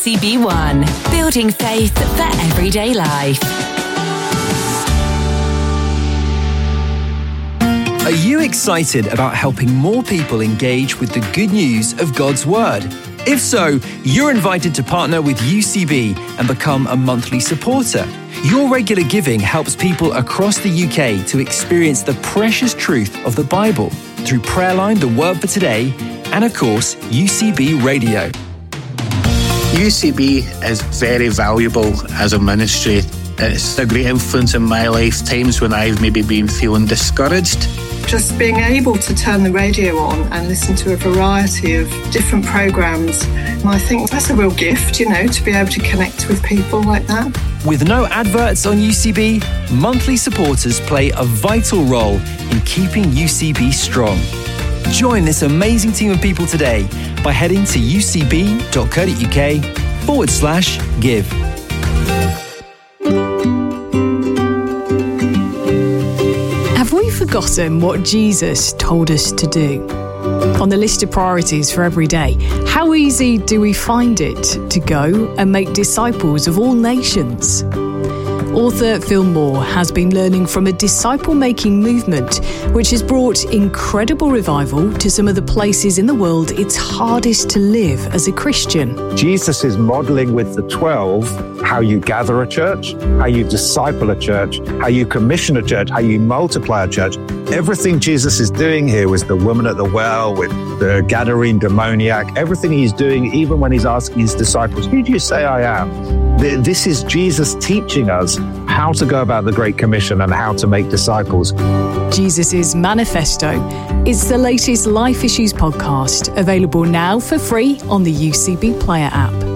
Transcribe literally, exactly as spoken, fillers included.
C B One, building faith for everyday life. Are you excited about helping more people engage with the good news of God's Word? If so, you're invited to partner with U C B and become a monthly supporter. Your regular giving helps people across the U K to experience the precious truth of the Bible through Prayerline, The Word for Today, and of course, U C B Radio. U C B is very valuable as a ministry. It's a great influence in my life, times when I've maybe been feeling discouraged. Just being able to turn the radio on and listen to a variety of different programmes, I think that's a real gift, you know, to be able to connect with people like that. With no adverts on U C B, monthly supporters play a vital role in keeping U C B strong. Join this amazing team of people today by heading to ucb.co.uk forward slash give. Have we forgotten what Jesus told us to do? On the list of priorities for every day, how easy do we find it to go and make disciples of all nations? Author Phil Moore has been learning from a disciple-making movement which has brought incredible revival to some of the places in the world it's hardest to live as a Christian. Jesus is modeling with the twelve how you gather a church, how you disciple a church, how you commission a church, how you multiply a church. Everything Jesus is doing here with the woman at the well, with the Gadarene demoniac, everything he's doing, even when he's asking his disciples, who do you say I am? This is Jesus teaching us how to go about the Great Commission and how to make disciples. Jesus' Manifesto is the latest Life Issues podcast, available now for free on the U C B Player app.